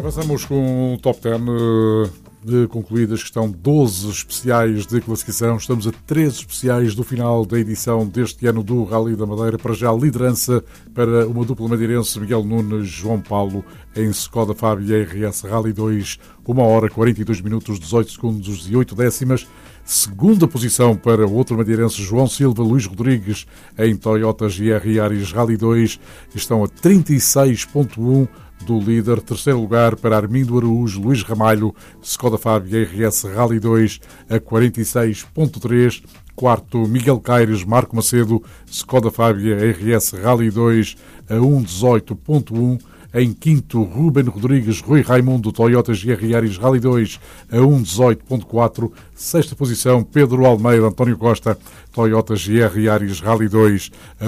Avançamos com o Top 10 de concluídas, que estão 12 especiais de classificação. Estamos a 13 especiais do final da edição deste ano do Rally da Madeira. Para já, liderança para uma dupla madeirense, Miguel Nunes, João Paulo, em Skoda Fábia RS Rally 2, 1 hora 42 minutos, 18 segundos e 8 décimas. Segunda posição para o outro madeirense, João Silva, Luís Rodrigues, em Toyota GR Yaris Rally 2. Estão a 36.1 do líder. Terceiro lugar para Armindo Araújo, Luís Ramalho, Skoda Fábia RS Rally 2, a 46.3. Quarto, Miguel Caires, Marco Macedo, Skoda Fábia RS Rally 2, a 1.18.1. Em quinto, Ruben Rodrigues, Rui Raimundo, Toyota GR Yaris Rally 2, a 1.18.4. Sexta posição, Pedro Almeida, António Costa, Toyota GR Yaris Rally 2, a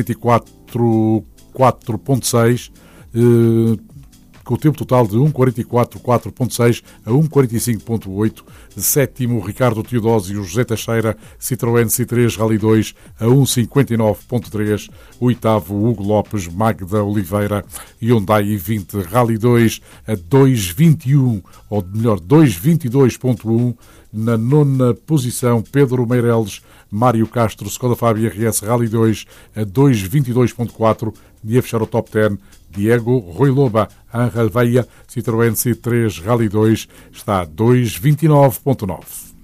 1.44.6. Com o tempo total de 1.44.4.6 a 1.45.8. Sétimo, Ricardo Teodósio, José Teixeira, Citroën C3 Rally 2, a 1.59.3. Oitavo, Hugo Lopes, Magda Oliveira, Hyundai i20 Rally 2, a 2.21, ou melhor, 2.22.1. Na nona posição, Pedro Meireles, Mário Castro, Skoda Fábia RS Rally 2, a 2.22.4. E a fechar o Top 10, Diego Rui Loba, Ángel Veia, Citroën C3 Rally 2, está a 2.29.9.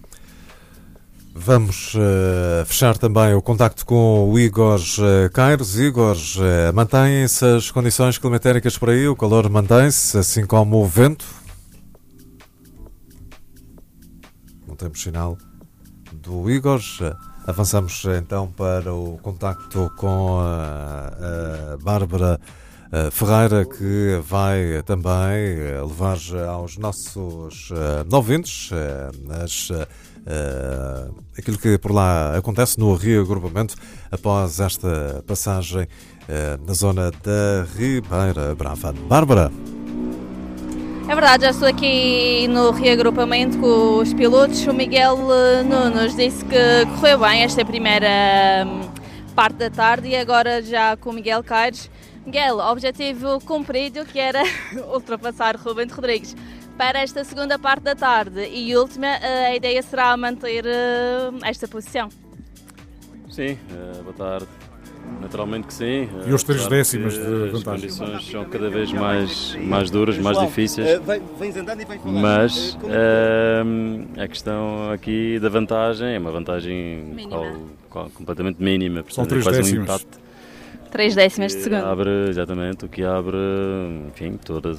Vamos fechar também o contacto com o Igor Caires. Igor, mantêm-se as condições climatéricas por aí? O calor mantém-se, assim como o vento? Não temos sinal do Igor. Avançamos então para o contacto com a Bárbara Ferreira, que vai também levar aos nossos ouvintes aquilo que por lá acontece no reagrupamento após esta passagem na zona da Ribeira Brava. Bárbara. É verdade, já estou aqui no reagrupamento com os pilotos. O Miguel Nunes disse que correu bem esta primeira parte da tarde e agora já com o Miguel Caires. Miguel, objetivo cumprido, que era ultrapassar Ruben Rodrigues. Para esta segunda parte da tarde e última, a ideia será manter esta posição. Sim, boa tarde. Naturalmente que sim. E os 3 décimas de vantagem. As condições são cada vez mais duras, mais difíceis. Mas a questão aqui da vantagem é uma vantagem completamente mínima. São 3 décimas. 3 décimas de segundo. Exatamente, o que abre, enfim, todo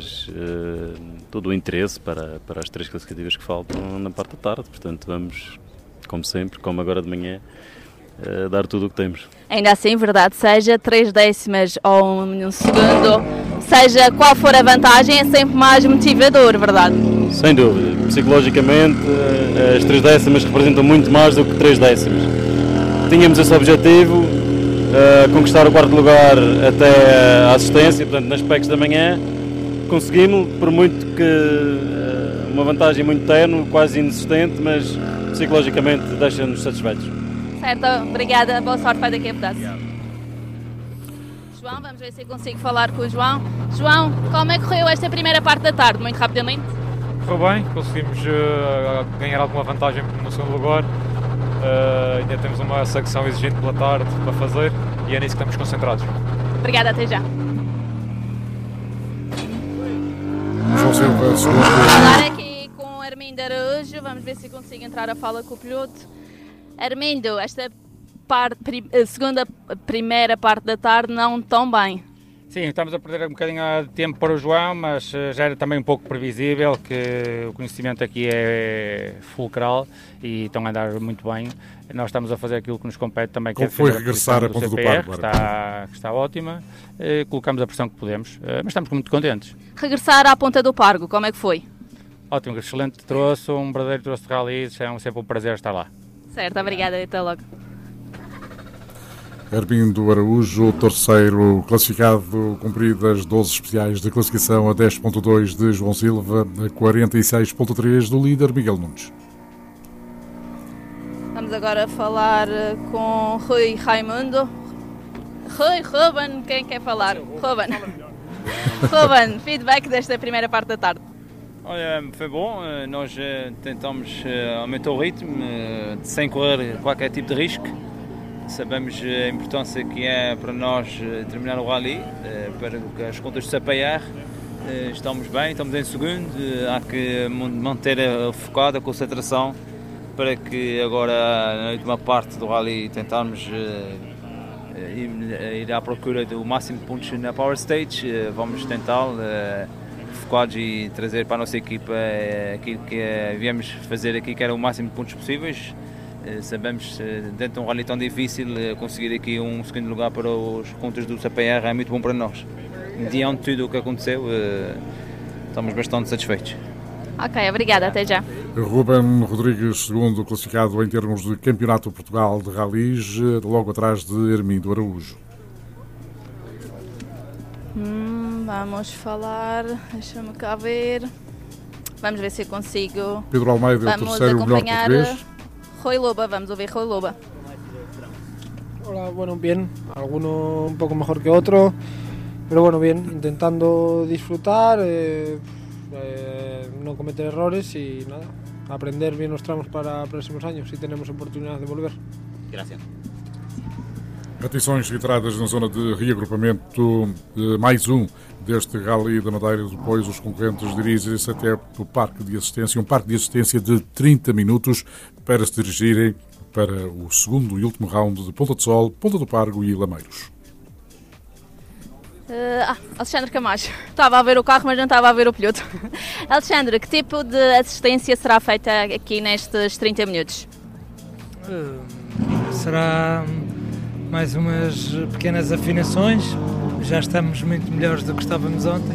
o interesse para as 3 classificativas que faltam na parte da tarde. Portanto, vamos, como sempre, como agora de manhã, dar tudo o que temos. Ainda assim, verdade, seja 3 décimas ou 1 segundo, seja qual for a vantagem, é sempre mais motivador, verdade? Sem dúvida. Psicologicamente, as 3 décimas representam muito mais do que 3 décimas. Tínhamos esse objetivo, conquistar o 4º lugar até a assistência, portanto, nas PECs da manhã. Conseguimos, por muito que uma vantagem muito tenue, quase inexistente, mas psicologicamente deixa-nos satisfeitos. Certo, obrigada, boa sorte para daqui a pedaço. João, vamos ver se eu consigo falar com o João. João, como é que correu esta primeira parte da tarde, muito rapidamente? Correu bem, conseguimos ganhar alguma vantagem no segundo lugar. Ainda temos uma secção exigente pela tarde para fazer e é nisso que estamos concentrados. Obrigada, até já. João Silva, segundo. Falar aqui com Armindo Araújo, vamos ver se consigo entrar a fala com o piloto. Armindo, esta primeira parte da tarde não tão bem. Sim, estamos a perder um bocadinho de tempo para o João, mas já era também um pouco previsível que o conhecimento aqui é fulcral e estão a andar muito bem. Nós estamos a fazer aquilo que nos compete também. Como foi regressar a ponta do parque? Que está ótima, colocamos a pressão que podemos, mas estamos muito contentes. Regressar à ponta do Pargo, como é que foi? Ótimo, excelente troço, um verdadeiro troço de rally, é sempre um prazer estar lá. Certo, obrigada, até logo. Armindo Araújo, terceiro classificado, cumpridas 12 especiais de classificação, a 10.2 de João Silva, a 46.3 do líder Miguel Nunes. Vamos agora falar com Rui Raimundo. Ruben, quem quer falar? Ruben. Ruben, feedback desta primeira parte da tarde. Olha, foi bom, nós tentamos aumentar o ritmo sem correr qualquer tipo de risco. Sabemos a importância que é para nós terminar o rally, para as contas do CPR. Estamos bem, estamos em segundo, há que manter focado a concentração para que agora na última parte do rally tentarmos ir à procura do máximo de pontos na Power Stage. Vamos tentá-lo focados e trazer para a nossa equipa aquilo que viemos fazer aqui, que era o máximo de pontos possíveis. Sabemos dentro de um rally tão difícil conseguir aqui um segundo lugar para os pontos do CPR é muito bom para nós. Diante de tudo o que aconteceu, estamos bastante satisfeitos. Ok, obrigada, até já. Ruben Rodrigues, segundo classificado em termos de Campeonato de Portugal de Rallys, logo atrás de Hermíndo Araújo. Vamos falar, deixa-me cá ver. Vamos ver se eu consigo. Pedro Almeida, o terceiro melhor português. Rui Loba, vamos ouvir Rui Loba. Hola, bueno, bien. Alguno un poco mejor que otro, pero bueno, bien. Intentando disfrutar, no cometer errores y nada, aprender bien los tramos para próximos años si tenemos oportunidad de volver. Gracias. Atenções reiteradas na zona de reagrupamento, mais um deste Rally da Madeira. Depois os concorrentes dirigem-se até o parque de assistência, um parque de assistência de 30 minutos para se dirigirem para o segundo e último round de Ponta do Sol, Ponta do Pargo e Lameiros. Alexandre Camacho. Estava a ver o carro, mas não estava a ver o piloto. Alexandre, que tipo de assistência será feita aqui nestes 30 minutos? Será mais umas pequenas afinações. Já estamos muito melhores do que estávamos ontem.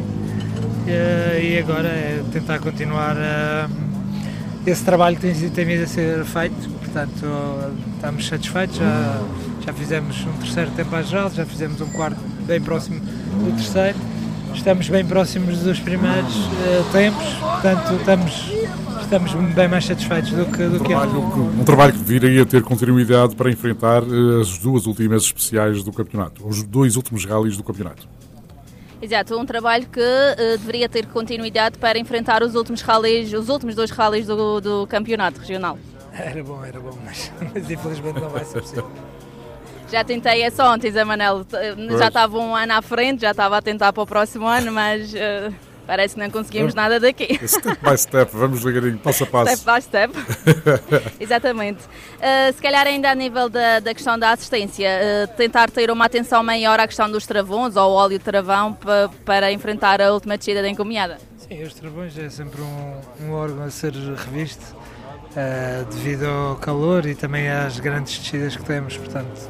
E agora é tentar continuar esse trabalho que tem vindo a ser feito. Portanto, estamos satisfeitos. Já fizemos um terceiro tempo à geral, já fizemos um quarto bem próximo do terceiro. Estamos bem próximos dos primeiros tempos, portanto estamos bem mais satisfeitos do que Um trabalho que viria a ter continuidade para enfrentar as duas últimas especiais do campeonato, os dois últimos rallies do campeonato. Exato, um trabalho que deveria ter continuidade para enfrentar os últimos dois rallies do campeonato regional. Era bom, mas infelizmente não vai ser possível. Já tentei essa ontem, Zé Manel, já estava um ano à frente, já estava a tentar para o próximo ano, mas parece que não conseguimos nada daqui. Step by step, vamos devagarinho, passo a passo. Step by step, exatamente. Se calhar ainda a nível da questão da assistência, tentar ter uma atenção maior à questão dos travões, ou ao óleo de travão, para enfrentar a última descida da encomiada. Sim, os travões é sempre um órgão a ser revisto, devido ao calor e também às grandes descidas que temos, portanto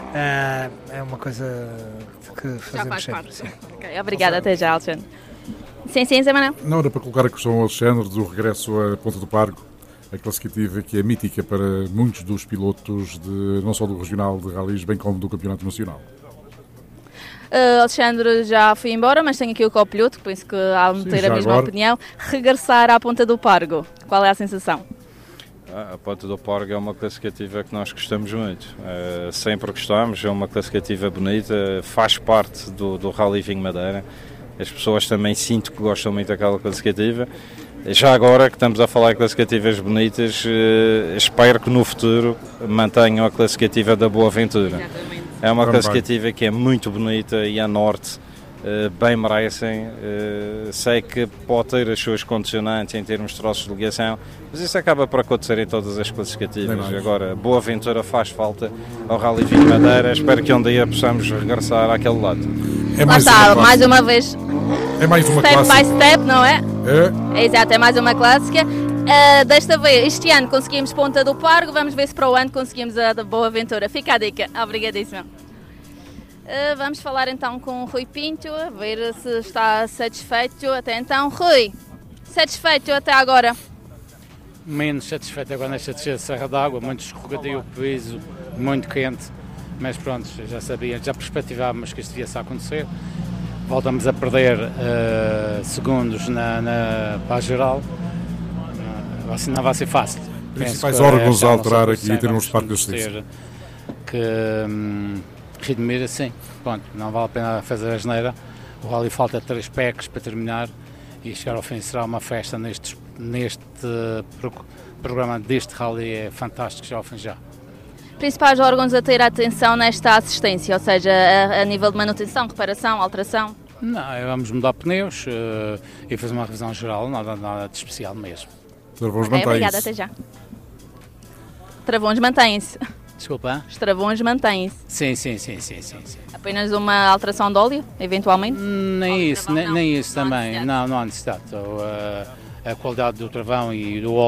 é uma coisa que fazemos sempre. Sim. Okay, obrigada, até já, Alexandre. Sim, Zé Manuel. Não, era para colocar a questão ao Alexandre do regresso à Ponta do Pargo, a classificativa que é mítica para muitos dos pilotos, não só do regional de rallies, bem como do campeonato nacional. Alexandre já foi embora, mas tenho aqui o copiloto, que penso que há de ter a mesma opinião. Regressar à Ponta do Pargo, qual é a sensação? A Ponta do Pargo é uma classificativa que nós gostamos muito, sempre gostamos, é uma classificativa bonita, faz parte do Rally Vinho Madeira. As pessoas também sinto que gostam muito daquela classificativa. Já agora que estamos a falar de classificativas bonitas, espero que no futuro mantenham a classificativa da Boa Ventura. Exatamente. É uma classificativa que é muito bonita e a norte bem merecem. Sei que pode ter as suas condicionantes em termos de troços de ligação, mas isso acaba por acontecer em todas as classificativas. Agora, Boa Ventura faz falta ao Rally Vinho Madeira. Espero que um dia possamos regressar àquele lado. Mais uma vez. É mais uma step clássica. By step, não é? É. Exato, é mais uma clássica. Desta vez, este ano conseguimos Ponta do Pargo, vamos ver se para o ano conseguimos a da Boa Ventura. Fica a dica. Obrigadíssima. Vamos falar então com o Rui Pinto, a ver se está satisfeito até então. Rui, satisfeito até agora? Menos satisfeito agora nesta descida de Serra d'Água, muito escorregadio, piso, muito quente, mas pronto, já perspectivávamos que isto viesse a acontecer. Voltamos a perder segundos para a geral, assim não vai ser fácil. Principais órgãos a alterar aqui em termos de parque de assistência. Que redimir assim, pronto, não vale a pena fazer a asneira. O rally falta 3 packs para terminar e chegar ao fim será uma festa neste programa deste rally, é fantástico já ao fim já. Principais órgãos a ter atenção nesta assistência, ou seja, a nível de manutenção, reparação, alteração? Não, vamos mudar pneus e fazer uma revisão geral, nada de especial mesmo. Travões mantém-se. Obrigada, até já. Travões mantém-se. Desculpa? Os travões mantêm-se. Sim. Apenas uma alteração de óleo, eventualmente? Nem isso também, não há necessidade. A qualidade do travão e do óleo